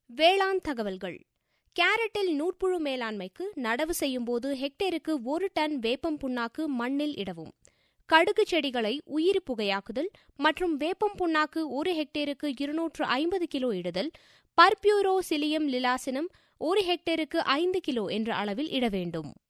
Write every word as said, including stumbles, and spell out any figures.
வேளாண் தகவல்கள். கேரட்டில் நூற்புழு மேலாண்மைக்கு நடவு செய்யும் போது ஹெக்டேருக்கு ஒரு டன் வேப்பம் புண்ணாக்கு மண்ணில் இடவும். கடுகு செடிகளை உயிரி புகையாக்குதல் மற்றும் வேப்பம் புண்ணாக்கு ஒரு ஹெக்டேருக்கு இருநூற்று ஐம்பது கிலோ இடுதல். பர்பியூரோ சிலியம் லிலாசினம் ஒரு ஹெக்டேருக்கு ஐந்து கிலோ என்ற அளவில் இட வேண்டும்.